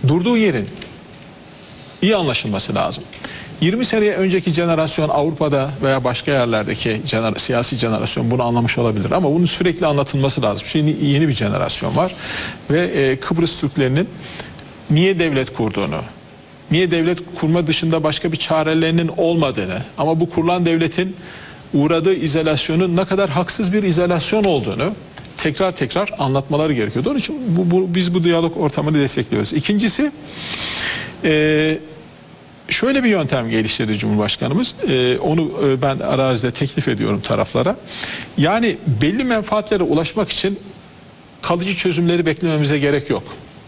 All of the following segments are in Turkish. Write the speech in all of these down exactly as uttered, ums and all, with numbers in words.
durduğu yerin iyi anlaşılması lazım. yirmi sene önceki jenerasyon Avrupa'da veya başka yerlerdeki jener siyasi jenerasyon bunu anlamış olabilir ama bunun sürekli anlatılması lazım. Şimdi yeni bir jenerasyon var ve e, Kıbrıs Türklerinin niye devlet kurduğunu, niye devlet kurma dışında başka bir çarelerinin olmadığını ama bu kurulan devletin uğradığı izolasyonun ne kadar haksız bir izolasyon olduğunu tekrar tekrar anlatmaları gerekiyor. Onun için bu, bu, biz bu diyalog ortamını destekliyoruz. İkincisi, e, şöyle bir yöntem geliştirdi Cumhurbaşkanımız. E, onu e, ben arazide teklif ediyorum taraflara. Yani belli menfaatlere ulaşmak için kalıcı çözümleri beklememize gerek yok.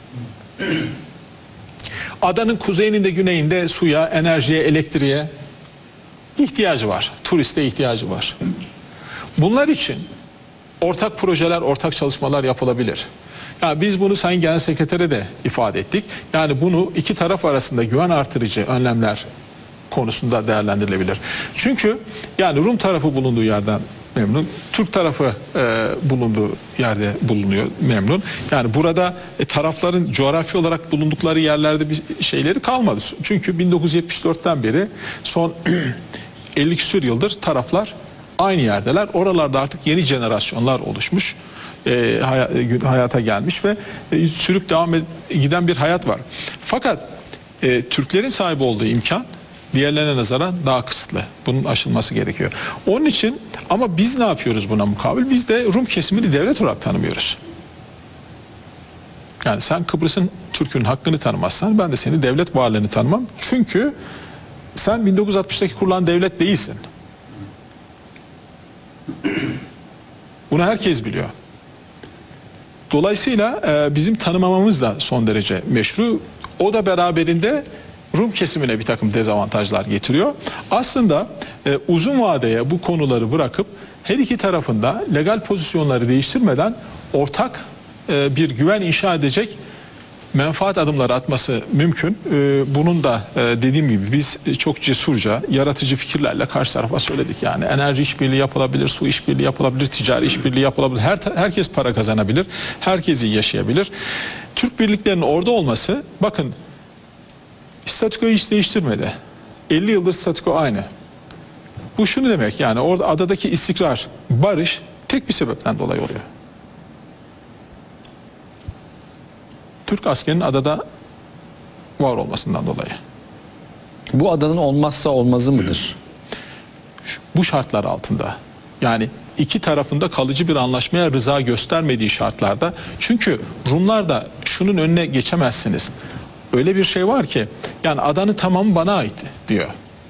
Adanın kuzeyinde, güneyinde suya, enerjiye, elektriğe ihtiyacı var. Turiste ihtiyacı var. Bunlar için ortak projeler, ortak çalışmalar yapılabilir. Yani biz bunu Sayın Genel Sekreter'e de ifade ettik. Yani bunu iki taraf arasında güven artırıcı önlemler konusunda değerlendirilebilir. Çünkü yani Rum tarafı bulunduğu yerden memnun, Türk tarafı e, bulunduğu yerde bulunuyor memnun. Yani burada e, tarafların coğrafi olarak bulundukları yerlerde bir şeyleri kalmadı. Çünkü bin dokuz yüz yetmiş dört'ten beri son elli küsur yıldır taraflar aynı yerdeler. Oralarda artık yeni jenerasyonlar oluşmuş, e, hayata gelmiş ve e, sürüp devam ed- giden bir hayat var. Fakat e, Türklerin sahip olduğu imkan diğerlerine nazaran daha kısıtlı. Bunun aşılması gerekiyor. Onun için ama biz ne yapıyoruz buna mukabil? Biz de Rum kesimini devlet olarak tanımıyoruz. Yani sen Kıbrıs'ın Türk'ün hakkını tanımazsan ben de senin devlet varlığını tanımam. Çünkü sen bin dokuz yüz altmış'taki kurulan devlet değilsin. Bunu herkes biliyor. Dolayısıyla e, bizim tanımamamız da son derece meşru. O da beraberinde Rum kesimine bir takım dezavantajlar getiriyor. Aslında e, uzun vadeye bu konuları bırakıp her iki tarafında legal pozisyonları değiştirmeden ortak e, bir güven inşa edecek menfaat adımları atması mümkün. E, bunun da e, dediğim gibi biz çok cesurca, yaratıcı fikirlerle karşı tarafa söyledik. Yani enerji işbirliği yapılabilir, su işbirliği yapılabilir, ticari işbirliği yapılabilir. Her, herkes para kazanabilir, herkes iyi yaşayabilir. Türk birliklerinin orada olması, bakın, statükoyu hiç değiştirmedi. elli yıldır statüko aynı. Bu şunu demek, yani orada adadaki istikrar, barış tek bir sebepten dolayı oluyor. Türk askerinin adada var olmasından dolayı. Bu adanın olmazsa olmazı mıdır? Bu şartlar altında, yani iki tarafında kalıcı bir anlaşmaya rıza göstermediği şartlarda, çünkü Rumlar da şunun önüne geçemezsiniz. Öyle bir şey var ki yani adanın tamamı bana ait diyor.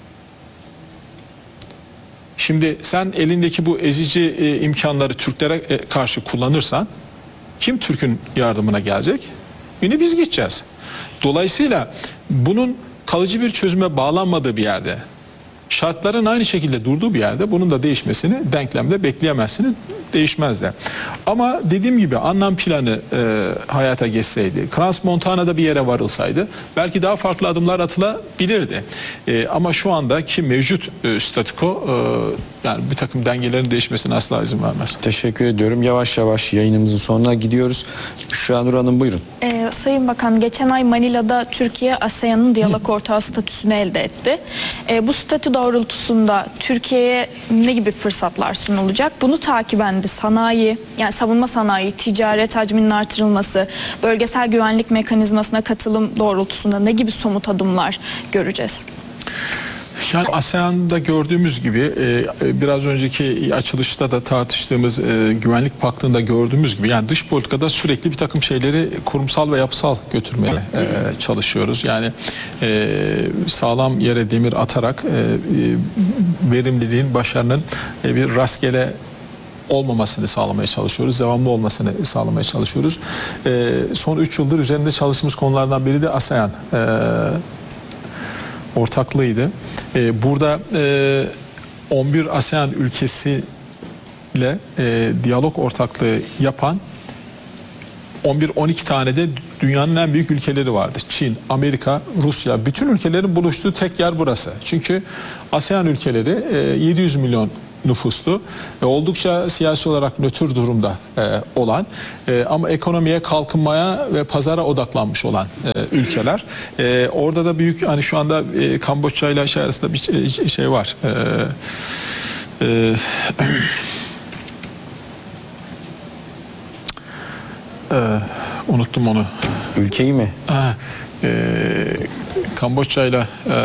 Şimdi sen elindeki bu ezici e, imkanları Türklere e, karşı kullanırsan kim Türk'ün yardımına gelecek? Yine biz gideceğiz. Dolayısıyla bunun kalıcı bir çözüme bağlanmadığı bir yerde, şartların aynı şekilde durduğu bir yerde bunun da değişmesini denklemde bekleyemezsiniz, değişmez de. Ama dediğim gibi anlam planı e, hayata geçseydi, Crans-Montana'da bir yere varılsaydı belki daha farklı adımlar atılabilirdi. E, ama şu andaki mevcut e, statüko e, yani bir takım dengelerin değişmesine asla izin vermez. Teşekkür ediyorum. Yavaş yavaş yayınımızın sonuna gidiyoruz. Büşra Nur Hanım buyurun. Ee, Sayın Bakan, geçen ay Manila'da Türkiye ASEAN'ın diyalog ortağı statüsünü elde etti. Ee, bu statü doğrultusunda Türkiye'ye ne gibi fırsatlar sunulacak? Bunu takiben de sanayi, yani savunma sanayi, ticaret hacminin artırılması, bölgesel güvenlik mekanizmasına katılım doğrultusunda ne gibi somut adımlar göreceğiz? Yani ASEAN'da gördüğümüz gibi e, biraz önceki açılışta da tartıştığımız e, güvenlik paktında gördüğümüz gibi yani dış politikada sürekli bir takım şeyleri kurumsal ve yapısal götürmeye e, çalışıyoruz. Yani e, sağlam yere demir atarak e, verimliliğin, başarının e, bir rastgele olmamasını sağlamaya çalışıyoruz. Devamlı olmasını sağlamaya çalışıyoruz. E, son üç yıldır üzerinde çalıştığımız konulardan biri de ASEAN e, ortaklığıydı. Ee, burada e, on bir ASEAN ülkesiyle e, diyalog ortaklığı yapan on bir on iki tane de dünyanın en büyük ülkeleri vardı. Çin, Amerika, Rusya, bütün ülkelerin buluştuğu tek yer burası. Çünkü ASEAN ülkeleri e, yedi yüz milyon nüfuslu, e, oldukça siyasi olarak nötr durumda e, olan e, ama ekonomiye, kalkınmaya ve pazara odaklanmış olan e, ülkeler. E, orada da büyük, hani şu anda e, Kamboçya ile şey arasında bir şey, şey var. E, e, e, unuttum onu. Ülkeyi mi? Ha, e, Kamboçya ile e,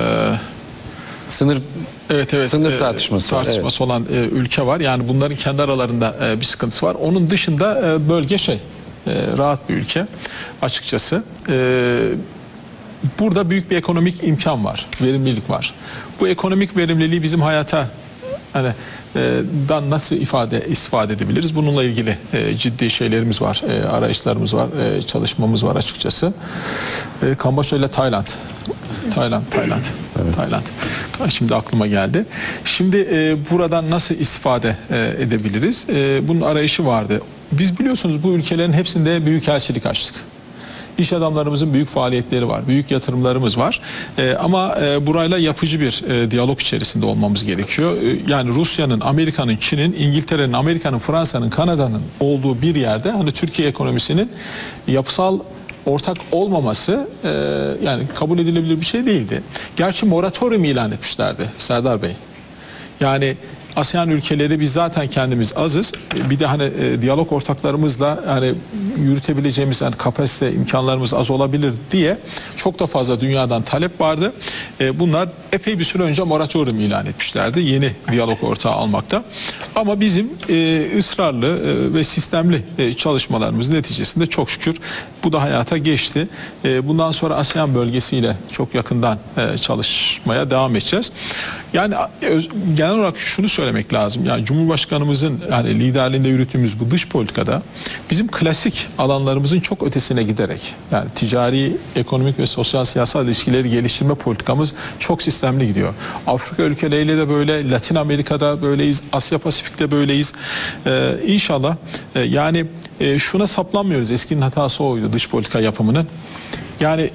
Sınır Evet evet. Sınır e, tartışması var, tartışması olan e, ülke var. Yani bunların kendi aralarında e, bir sıkıntısı var. Onun dışında e, bölge şey e, rahat bir ülke açıkçası. E, burada büyük bir ekonomik imkan var, verimlilik var. Bu ekonomik verimliliği bizim hayata hani e, dan nasıl ifade istifade edebiliriz? Bununla ilgili e, ciddi şeylerimiz var, e, arayışlarımız var, e, çalışmamız var açıkçası. E, Kamboçya ile Tayland. Tayland, Tayland, evet. Tayland. Şimdi aklıma geldi. Şimdi e, buradan nasıl istifade e, edebiliriz? E, bunun arayışı vardı. Biz biliyorsunuz bu ülkelerin hepsinde büyükelçilik açtık. İş adamlarımızın büyük faaliyetleri var, büyük yatırımlarımız var. E, ama e, burayla yapıcı bir e, diyalog içerisinde olmamız gerekiyor. E, yani Rusya'nın, Amerika'nın, Çin'in, İngiltere'nin, Amerika'nın, Fransa'nın, Kanada'nın olduğu bir yerde hani Türkiye ekonomisinin yapısal ortak olmaması e, yani kabul edilebilir bir şey değildi. Gerçi moratorium ilan etmişlerdi Serdar Bey. Yani ASEAN ülkeleri biz zaten kendimiz azız. Bir de hani e, diyalog ortaklarımızla hani yürütebileceğimiz hani kapasite imkanlarımız az olabilir diye çok da fazla dünyadan talep vardı. E, bunlar epey bir süre önce moratorium ilan etmişlerdi yeni diyalog ortağı almakta. Ama bizim e, ısrarlı e, ve sistemli e, çalışmalarımız neticesinde çok şükür bu da hayata geçti. E, bundan sonra ASEAN bölgesiyle çok yakından e, çalışmaya devam edeceğiz. Yani genel olarak şunu söylemek lazım. Yani Cumhurbaşkanımızın yani liderliğinde yürüttüğümüz bu dış politikada bizim klasik alanlarımızın çok ötesine giderek yani ticari, ekonomik ve sosyal siyasal ilişkileri geliştirme politikamız çok sistemli gidiyor. Afrika ülkeleriyle de böyle, Latin Amerika'da böyleyiz, Asya Pasifik'te böyleyiz. Ee, İnşallah e, yani e, şuna saplanmıyoruz. Eskinin hatası oydu dış politika yapımının. Yani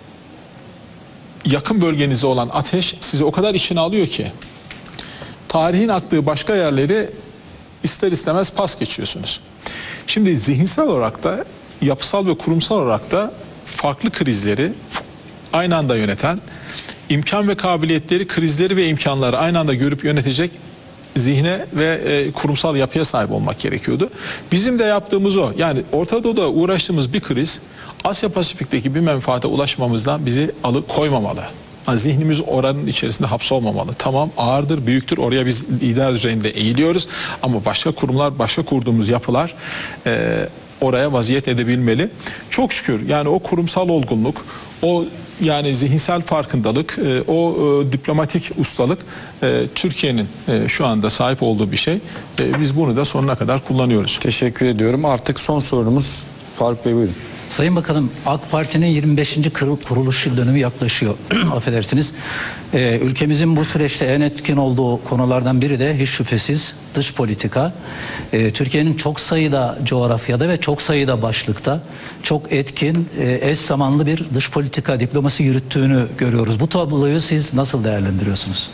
yakın bölgenizde olan ateş sizi o kadar içine alıyor ki tarihin aktığı başka yerleri ister istemez pas geçiyorsunuz. Şimdi zihinsel olarak da yapısal ve kurumsal olarak da farklı krizleri aynı anda yöneten, imkan ve kabiliyetleri, krizleri ve imkanları aynı anda görüp yönetecek zihne ve e, kurumsal yapıya sahip olmak gerekiyordu. Bizim de yaptığımız o. Yani Orta Doğu'da uğraştığımız bir kriz Asya Pasifik'teki bir menfaate ulaşmamızdan bizi alıkoymamalı. Yani zihnimiz oranın içerisinde hapsolmamalı. Tamam ağırdır, büyüktür. Oraya biz lider düzeyinde eğiliyoruz. Ama başka kurumlar, başka kurduğumuz yapılar e, oraya vaziyet edebilmeli. Çok şükür yani o kurumsal olgunluk, o yani zihinsel farkındalık, e, o e, diplomatik ustalık e, Türkiye'nin e, şu anda sahip olduğu bir şey. E, biz bunu da sonuna kadar kullanıyoruz. Teşekkür ediyorum. Artık son sorumuz Faruk Bey, buyurun. Sayın Bakanım, AK Parti'nin yirmi beşinci kuruluş yıl dönümü yaklaşıyor. Affedersiniz. Ee, ülkemizin bu süreçte en etkin olduğu konulardan biri de hiç şüphesiz dış politika. Ee, Türkiye'nin çok sayıda coğrafyada ve çok sayıda başlıkta çok etkin, e, eş zamanlı bir dış politika diplomasi yürüttüğünü görüyoruz. Bu tabloyu siz nasıl değerlendiriyorsunuz?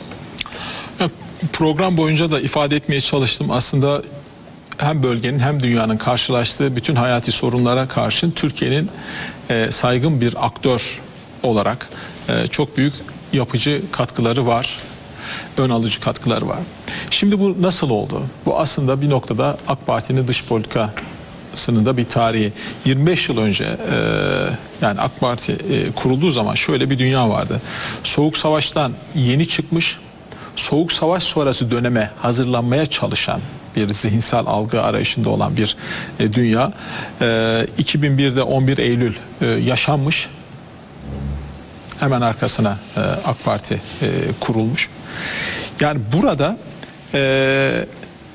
Program boyunca da ifade etmeye çalıştım. Aslında hem bölgenin hem dünyanın karşılaştığı bütün hayati sorunlara karşın Türkiye'nin e, saygın bir aktör olarak e, çok büyük yapıcı katkıları var, ön alıcı katkıları var. Şimdi bu nasıl oldu? Bu aslında bir noktada AK Parti'nin dış politikasının da bir tarihi. yirmi beş yıl önce e, yani AK Parti e, kurulduğu zaman şöyle bir dünya vardı. Soğuk Savaş'tan yeni çıkmış, Soğuk Savaş sonrası döneme hazırlanmaya çalışan bir zihinsel algı arayışında olan bir e, dünya. E, iki bin birde on bir Eylül e, yaşanmış. Hemen arkasına e, AK Parti e, kurulmuş. Yani burada e,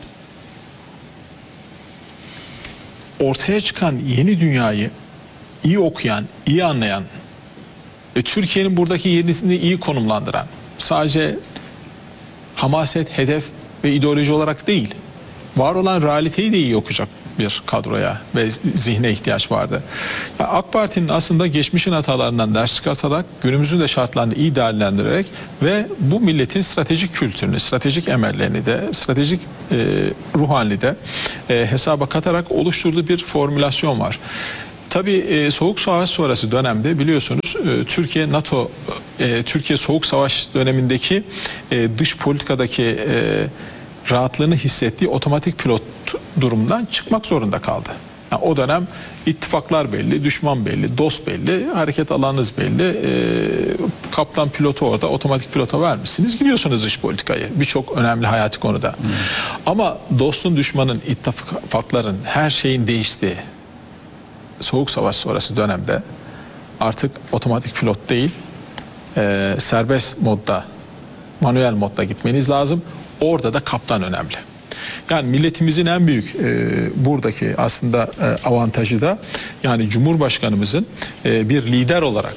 ortaya çıkan yeni dünyayı iyi okuyan, iyi anlayan ve Türkiye'nin buradaki yerini iyi konumlandıran, sadece hamaset, hedef ve ideoloji olarak değil, var olan realiteyi de iyi okuyacak bir kadroya ve zihne ihtiyaç vardı. Yani AK Parti'nin aslında geçmişin hatalarından ders çıkartarak, günümüzün de şartlarını iyi değerlendirerek ve bu milletin stratejik kültürünü, stratejik emellerini de, stratejik e, ruh halini de e, hesaba katarak oluşturduğu bir formülasyon var. Tabii e, Soğuk Savaş sonrası dönemde biliyorsunuz e, Türkiye NATO, e, Türkiye Soğuk Savaş dönemindeki e, dış politikadaki e, rahatlığını hissettiği otomatik pilot durumundan çıkmak zorunda kaldı. Yani o dönem ittifaklar belli, düşman belli, dost belli, hareket alanınız belli. E, kaptan pilotu orada, otomatik pilota vermişsiniz. Gidiyorsunuz dış politikayı birçok önemli hayati konuda. Hmm. Ama dostun, düşmanın, ittifakların, her şeyin değiştiği Soğuk Savaş sonrası dönemde artık otomatik pilot değil, e, serbest modda, manuel modda gitmeniz lazım. Orada da kaptan önemli. Yani milletimizin en büyük e, buradaki aslında e, avantajı da yani Cumhurbaşkanımızın e, bir lider olarak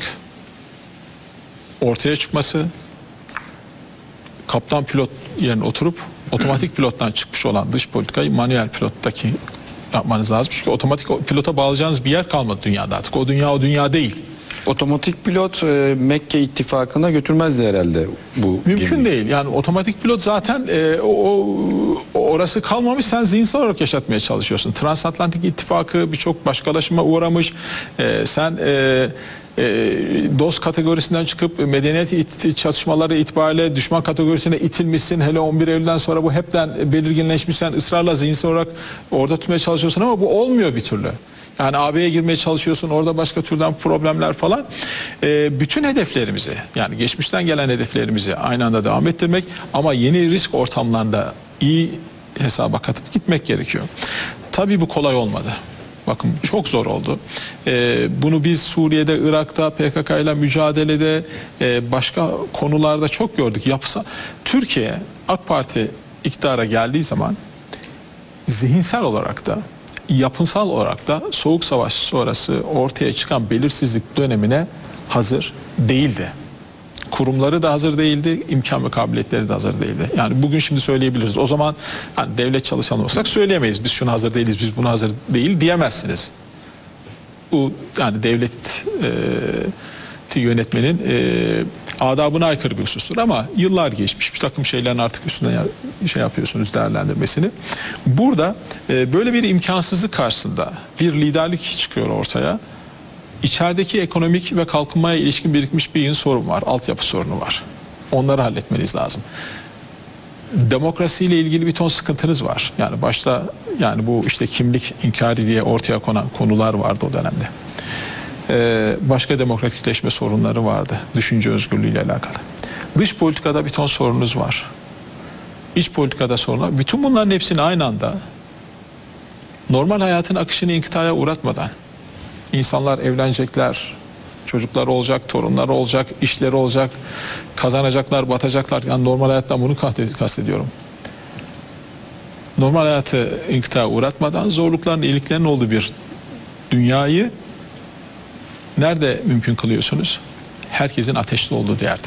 ortaya çıkması, kaptan pilot yerine oturup otomatik pilottan çıkmış olan dış politikayı manuel pilottaki yapmanız lazım. Çünkü otomatik pilota bağlayacağınız bir yer kalmadı dünyada artık. O dünya o dünya değil. Otomatik pilot e, Mekke ittifakına götürmezdi herhalde bu Mümkün gemiyi. değil. Yani otomatik pilot zaten e, o, o orası kalmamış, sen zihinsel olarak yaşatmaya çalışıyorsun. Transatlantik ittifakı birçok başkalaşıma uğramış. E, sen e, e, dost kategorisinden çıkıp medeniyet it, çatışmaları itibariyle düşman kategorisine itilmişsin. Hele on bir Eylül'den sonra bu hepten belirginleşmişsen ısrarla zihinsel olarak orada tutmaya çalışıyorsun ama bu olmuyor bir türlü. Yani A B'ye girmeye çalışıyorsun, orada başka türden problemler falan. E, bütün hedeflerimizi, yani geçmişten gelen hedeflerimizi aynı anda devam ettirmek ama yeni risk ortamlarında iyi hesaba katıp gitmek gerekiyor. Tabii bu kolay olmadı. Bakın çok zor oldu. E, bunu biz Suriye'de, Irak'ta, P K K ile mücadelede, e, başka konularda çok gördük. Yapsa Türkiye, AK Parti iktidara geldiği zaman zihinsel olarak da, yapısal olarak da Soğuk Savaş sonrası ortaya çıkan belirsizlik dönemine hazır değildi. Kurumları da hazır değildi, imkan ve kabiliyetleri de hazır değildi. Yani bugün şimdi söyleyebiliriz. O zaman hani devlet çalışanı olsak söyleyemeyiz. Biz şuna hazır değiliz, biz buna hazır değil diyemezsiniz. Bu yani devlet e, yönetmenin e, adabına aykırı bir husustur ama yıllar geçmiş, bir takım şeylerin artık üstüne şey yapıyorsunuz, değerlendirmesini. Burada e, böyle bir imkansızlık karşısında bir liderlik çıkıyor ortaya. İçerideki ekonomik ve kalkınmaya ilişkin birikmiş bir yığın sorun var, altyapı sorunu var. Onları halletmeniz lazım. Demokrasiyle ilgili bir ton sıkıntınız var. Yani başta yani bu işte kimlik inkari diye ortaya konan konular vardı o dönemde. Ee, başka demokratikleşme sorunları vardı. Düşünce özgürlüğüyle alakalı. Dış politikada bir ton sorunuz var. İç politikada sorunlar. Bütün bunların hepsini aynı anda normal hayatın akışını inkıtaya uğratmadan insanlar evlenecekler, çocuklar olacak, torunlar olacak, işleri olacak, kazanacaklar, batacaklar. Yani normal hayattan bunu kastediyorum. Normal hayatı inkıtaya uğratmadan zorlukların, iyiliklerin olduğu bir dünyayı nerede mümkün kılıyorsunuz? Herkesin ateşli olduğu yerde.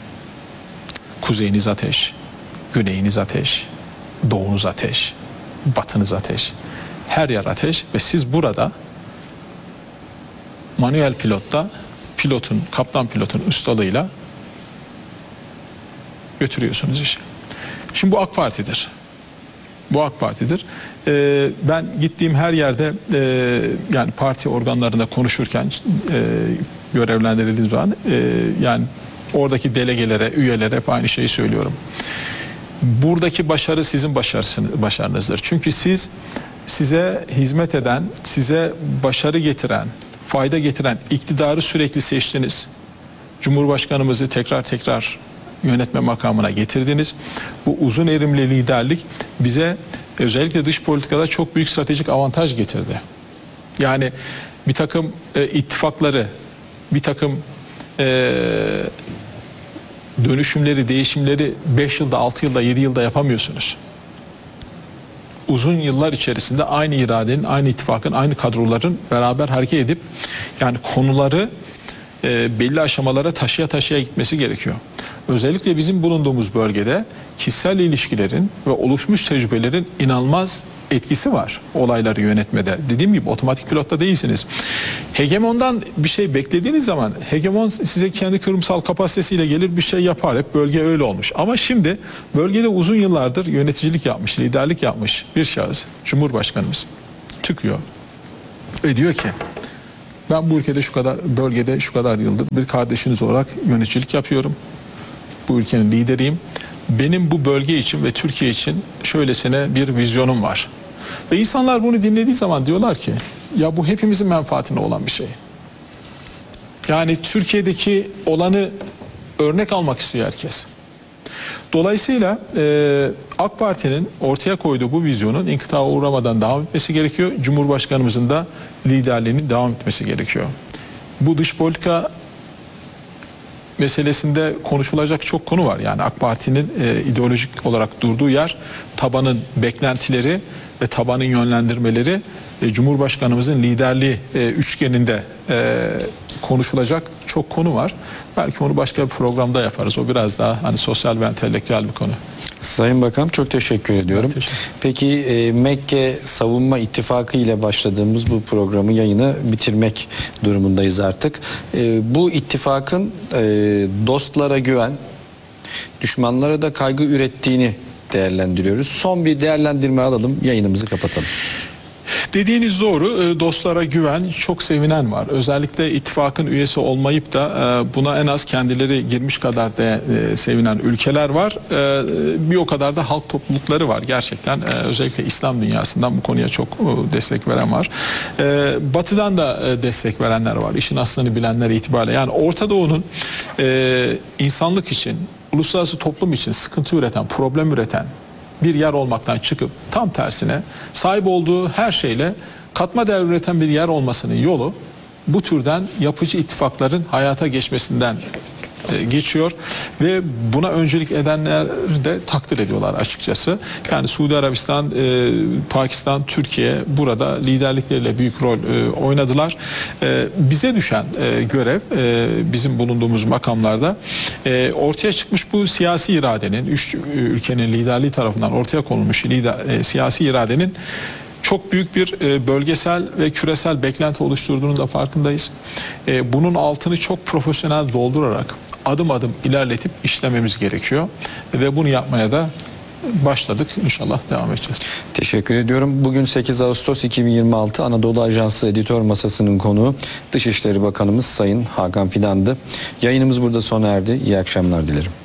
Kuzeyiniz ateş, güneyiniz ateş, doğunuz ateş, batınız ateş. Her yer ateş ve siz burada manuel pilotta, pilotun, kaptan pilotun ustalığıyla götürüyorsunuz işi. Şimdi bu AK Parti'dir. Bu AK Parti'dir. Ee, ben gittiğim her yerde e, yani parti organlarında konuşurken e, görevlendirildiğim zaman e, yani oradaki delegelere, üyelere hep aynı şeyi söylüyorum. Buradaki başarı sizin başarınızdır. Çünkü siz size hizmet eden, size başarı getiren, fayda getiren iktidarı sürekli seçtiniz. Cumhurbaşkanımızı tekrar tekrar yönetme makamına getirdiniz. Bu uzun erimli liderlik bize özellikle dış politikada çok büyük stratejik avantaj getirdi. Yani bir takım e, ittifakları, bir takım e, dönüşümleri, değişimleri beş yılda, altı yılda, yedi yılda yapamıyorsunuz. Uzun yıllar içerisinde aynı iradenin, aynı ittifakın, aynı kadroların beraber hareket edip yani konuları e, belli aşamalara taşıya taşıya gitmesi gerekiyor. Özellikle bizim bulunduğumuz bölgede kişisel ilişkilerin ve oluşmuş tecrübelerin inanılmaz etkisi var olayları yönetmede. Dediğim gibi otomatik pilotta değilsiniz. Hegemondan bir şey beklediğiniz zaman hegemon size kendi kurumsal kapasitesiyle gelir bir şey yapar. Hep bölge öyle olmuş. Ama şimdi bölgede uzun yıllardır yöneticilik yapmış, liderlik yapmış bir şahıs, Cumhurbaşkanımız çıkıyor ve diyor ki ben bu ülkede şu kadar bölgede şu kadar yıldır bir kardeşiniz olarak yöneticilik yapıyorum. Bu ülkenin lideriyim. Benim bu bölge için ve Türkiye için şöylesine bir vizyonum var. Ve insanlar bunu dinlediği zaman diyorlar ki ya bu hepimizin menfaatine olan bir şey. Yani Türkiye'deki olanı örnek almak istiyor herkes. Dolayısıyla e, AK Parti'nin ortaya koyduğu bu vizyonun inkıtağa uğramadan devam etmesi gerekiyor. Cumhurbaşkanımızın da liderliğinin devam etmesi gerekiyor. Bu dış politika meselesinde konuşulacak çok konu var. Yani AK Parti'nin e, ideolojik olarak durduğu yer, tabanın beklentileri ve tabanın yönlendirmeleri e, Cumhurbaşkanımızın liderliği e, üçgeninde e, konuşulacak çok konu var. Belki onu başka bir programda yaparız. O biraz daha hani sosyal ve entelektüel bir konu. Sayın Bakan çok teşekkür ediyorum. teşekkür Peki e, Mekke Savunma İttifakı ile başladığımız bu programı yayını bitirmek durumundayız artık. E, bu ittifakın e, dostlara güven, düşmanlara da kaygı ürettiğini değerlendiriyoruz. Son bir değerlendirme alalım, yayınımızı kapatalım. Dediğiniz doğru. Dostlara güven, çok sevinen var. Özellikle ittifakın üyesi olmayıp da buna en az kendileri girmiş kadar da sevinen ülkeler var. Bir o kadar da halk toplulukları var. Gerçekten özellikle İslam dünyasından bu konuya çok destek veren var. Batı'dan da destek verenler var. İşin aslını bilenler itibariyle. Yani Orta Doğu'nun insanlık için, uluslararası toplum için sıkıntı üreten, problem üreten bir yer olmaktan çıkıp tam tersine sahip olduğu her şeyle katma değer üreten bir yer olmasının yolu bu türden yapıcı ittifakların hayata geçmesinden e, geçiyor ve buna öncelik edenler de takdir ediyorlar açıkçası. Yani Suudi Arabistan, e, Pakistan, Türkiye burada liderlikleriyle büyük rol e, oynadılar. E, bize düşen e, görev e, bizim bulunduğumuz makamlarda e, ortaya çıkmış bu siyasi iradenin, üç ülkenin liderliği tarafından ortaya konulmuş lider, e, siyasi iradenin çok büyük bir e, bölgesel ve küresel beklenti oluşturduğunun da farkındayız. E, bunun altını çok profesyonel doldurarak adım adım ilerletip işlememiz gerekiyor ve bunu yapmaya da başladık. İnşallah devam edeceğiz. Teşekkür ediyorum. Bugün sekiz Ağustos iki bin yirmi altı Anadolu Ajansı Editör Masası'nın konuğu Dışişleri Bakanımız Sayın Hakan Fidan'dı. Yayınımız burada sona erdi. İyi akşamlar dilerim.